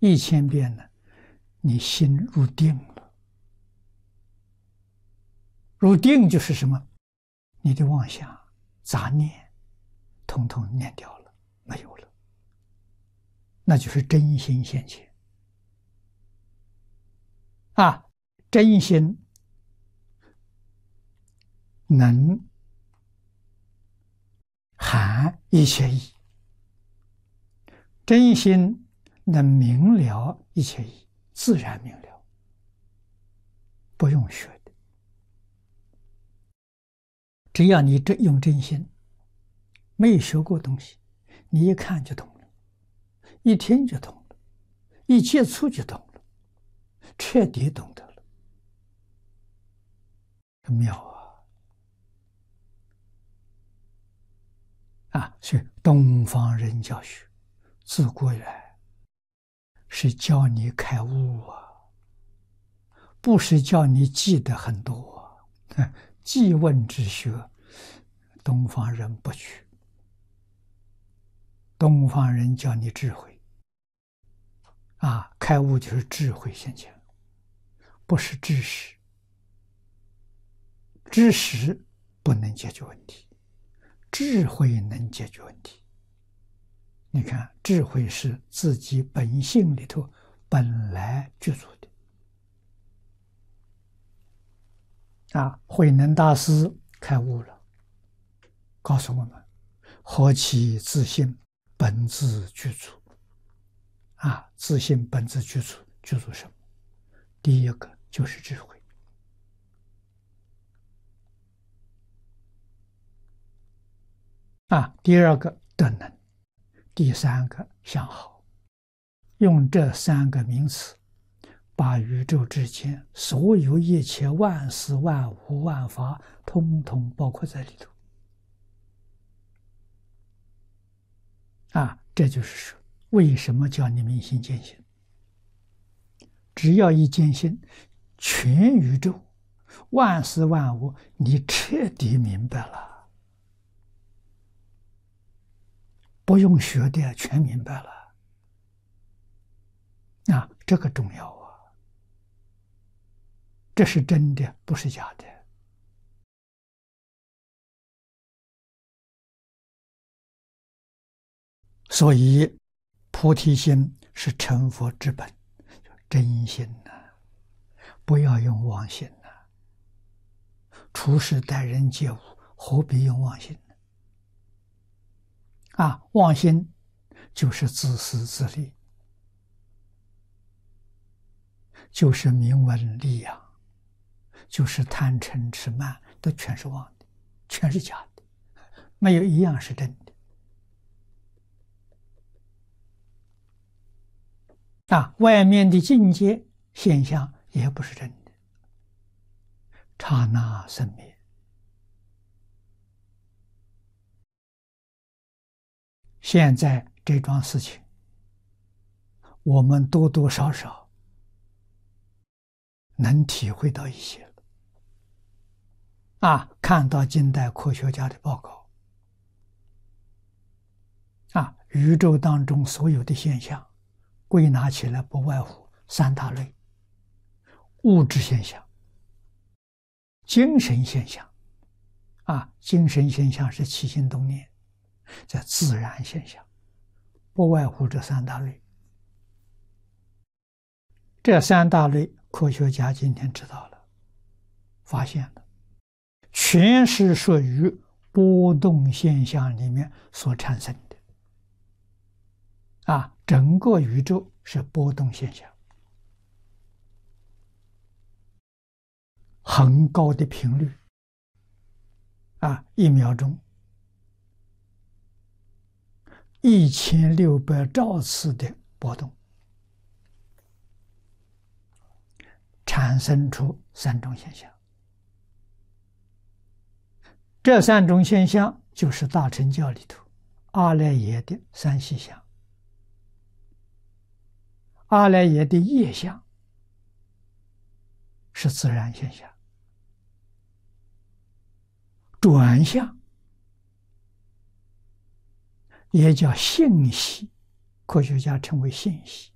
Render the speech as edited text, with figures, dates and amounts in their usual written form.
1000遍呢，你心入定了。入定就是什么？你的妄想、杂念，统统念掉了，没有了，那就是真心现前。真心能含一切意，真心能明了一切意，自然明了，不用学的。只要你用真心，没有学过东西，你一看就懂了，一听就懂了，一接触就懂了，彻底懂得了，妙啊！所以东方人教学自古以来是教你开悟啊，不是叫你记得很多啊。记问之学，东方人不去。东方人教你智慧开悟就是智慧现前，不是知识。知识不能解决问题，智慧能解决问题。你看，智慧是自己本性里头本来具足的。慧能大师开悟了，告诉我们：何其自性，本自具足。自性本自具足，具足什么？第一个就是智慧。第二个德能，第三个相好。用这3个名词，把宇宙之间所有一切万事万物万法，通通包括在里头。这就是说，为什么叫你明心见性？只要一见性，全宇宙万事万物，你彻底明白了。不用学的全明白了。这个重要啊，这是真的，不是假的。所以菩提心是成佛之本，真心不要用妄心处事待人接物何必用妄心妄心就是自私自利，就是名闻利养，就是贪嗔痴慢，都全是妄的，全是假的，没有一样是真的。外面的境界现象也不是真的，刹那生灭。现在这桩事情，我们多多少少能体会到一些了。看到近代科学家的报告，宇宙当中所有的现象，归纳起来不外乎3大类：物质现象、精神现象。精神现象是起心动念，在自然现象，不外乎这3大类。这3大类，科学家今天知道了，发现了，全是属于波动现象里面所产生的。整个宇宙是波动现象，很高的频率，1秒钟1600兆次的波动，产生出3种现象。这3种现象就是大乘教里头阿赖耶的3细相。阿赖耶的业相是自然现象，转向也叫信息，科学家称为信息。